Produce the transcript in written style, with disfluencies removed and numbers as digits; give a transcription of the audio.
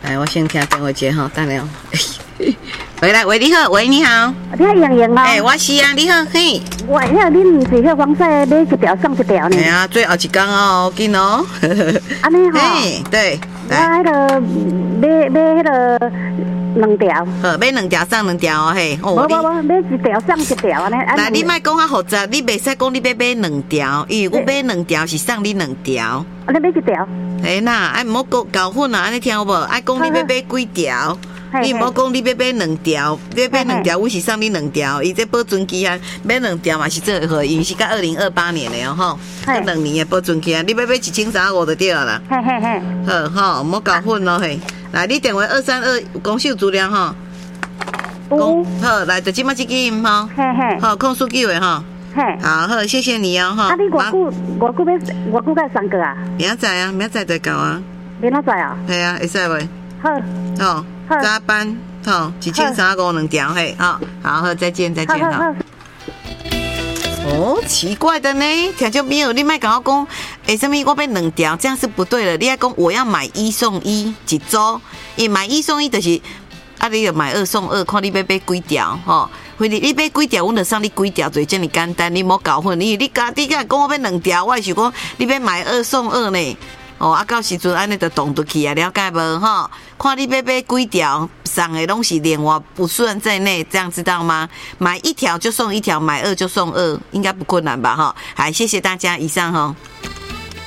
我先听电话接哈，等了。喂，来，喂，你好，喂，你好。 你好，莹莹啊。 我是啊，你好，嘿。 我你唔是迄黄色买一条送一条呢？ 系啊，最后一天哦，紧哦。 安尼吼。 对。 我迄个买迄个2条。 好，买2条送2条哦，嘿。 无，买一条送一条安尼。 来，你莫讲较复杂，你袂使讲你要买2条，因为我买2条是送你2条。 你买一条？ 嘿啦，唔好搞混啊，安尼听有无？爱讲你要买几条？你唔好讲你要买2条，你要买2条，我是送你2条。伊这保存期啊，买2条嘛是最好，因为是到2028年的哦吼，2年的保存期啊，你要买1335就对了啦。 嘿嘿嘿。 好吼，唔好搞混咯嘿。来，你电话232公司有资料吼。好，来，就即马这支音吼。 嘿嘿。 好，控诉机会吼。嘿。好，谢谢你哦哈。 你偌久该送过啊？ 明仔啊，明仔就到啊。 明仔载啊？ 系啊，会使袂？ 好。 哦。加班，好，1352条，嘿，好，再见，哈。哦，奇怪的呢，听就没有，你莫跟我讲，什么我买2条，这样是不对的。你要讲我要买1送1一周，买1送1就是，你就买2送2，看你要买几条，吼。或者你买几条，我就送你几条，就这么简单，你莫搞混。你讲我买2条，我是讲你要买2送2呢。到时阵安尼就动得去啊，了解无吼？看你要买几条，送的拢是连我不算在内，这样知道吗？买1条就送1条，买2就送2，应该不困难吧？哈，好，谢谢大家，以上哈。